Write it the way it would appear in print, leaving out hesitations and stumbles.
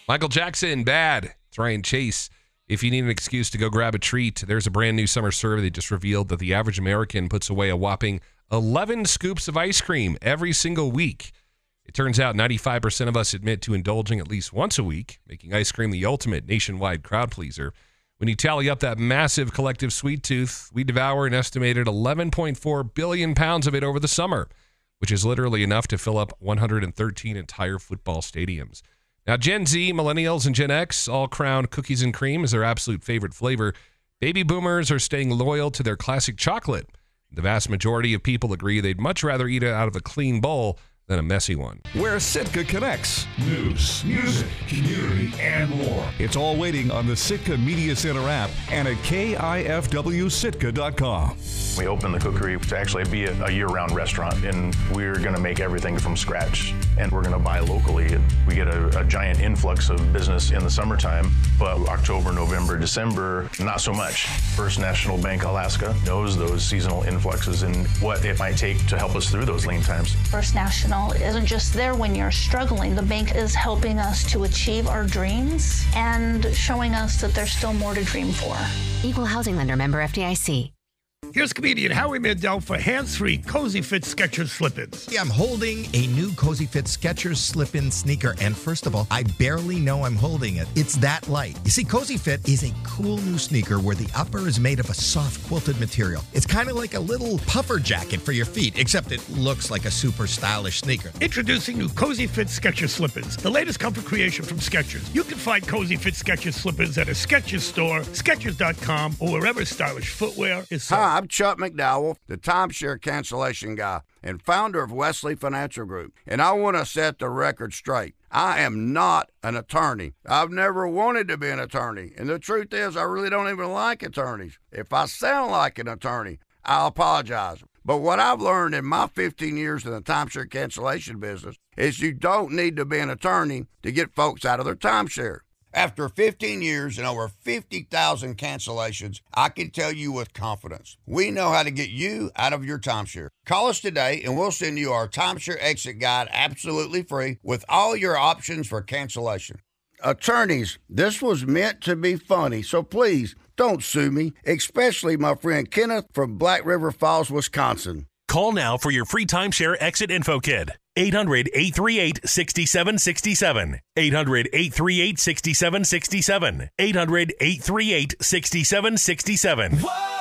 Michael Jackson, bad. It's Ryan Chase. If you need an excuse to go grab a treat, there's a brand new summer survey that just revealed that the average American puts away a whopping 11 scoops of ice cream every single week. It turns out 95% of us admit to indulging at least once a week, making ice cream the ultimate nationwide crowd pleaser. When you tally up that massive collective sweet tooth, we devour an estimated 11.4 billion pounds of it over the summer, which is literally enough to fill up 113 entire football stadiums. Now, Gen Z, Millennials, and Gen X all crowned cookies and cream as their absolute favorite flavor. Baby boomers are staying loyal to their classic chocolate. The vast majority of people agree they'd much rather eat it out of a clean bowl than a messy one. Where Sitka connects. News, music, community, and more. It's all waiting on the Sitka Media Center app and at KIFWSitka.com. We opened the cookery to actually be a year-round restaurant, and we're going to make everything from scratch, and we're going to buy locally. We get a giant influx of business in the summertime, but October, November, December, not so much. First National Bank Alaska knows those seasonal influxes and what it might take to help us through those lean times. First National isn't just there when you're struggling. The bank is helping us to achieve our dreams and showing us that there's still more to dream for. Equal housing lender, member FDIC. Here's comedian Howie Mandel for hands-free Cozy Fit Skechers slip-ins. Yeah, I'm holding a new Cozy Fit Skechers slip-in sneaker, and first of all, I barely know I'm holding it. It's that light. You see, Cozy Fit is a cool new sneaker where the upper is made of a soft quilted material. It's kind of like a little puffer jacket for your feet, except it looks like a super stylish sneaker. Introducing new Cozy Fit Skechers slip-ins, the latest comfort creation from Skechers. You can find Cozy Fit Skechers slip-ins at a Skechers store, Skechers.com, or wherever stylish footwear is sold. Hi, I'm Chuck McDowell, the timeshare cancellation guy and founder of Wesley Financial Group, and I want to set the record straight. I am not an attorney. I've never wanted to be an attorney, and the truth is I really don't even like attorneys. If I sound like an attorney, I'll apologize. But what I've learned in my 15 years in the timeshare cancellation business is you don't need to be an attorney to get folks out of their timeshare. After 15 years and over 50,000 cancellations, I can tell you with confidence, we know how to get you out of your timeshare. Call us today and we'll send you our timeshare exit guide absolutely free with all your options for cancellation. Attorneys, this was meant to be funny, so please don't sue me, especially my friend Kenneth from Black River Falls, Wisconsin. Call now for your free timeshare exit info kit. 800-838-6767. 800-838-6767. 800-838-6767.